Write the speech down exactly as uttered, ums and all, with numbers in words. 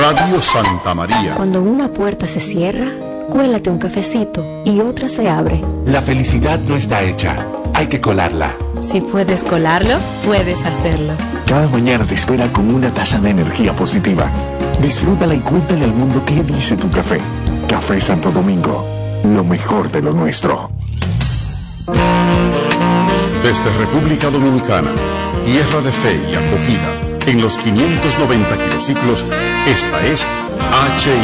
Radio Santa María. Cuando una puerta se cierra, cuélate un cafecito y otra se abre. La felicidad no está hecha, hay que colarla. Si puedes colarlo, puedes hacerlo. Cada mañana te espera con una taza de energía positiva. Disfrútala y cuéntale al mundo qué dice tu café. Café Santo Domingo, lo mejor de lo nuestro. Desde República Dominicana, tierra de fe y acogida, en los quinientos noventa kilociclos, esta es H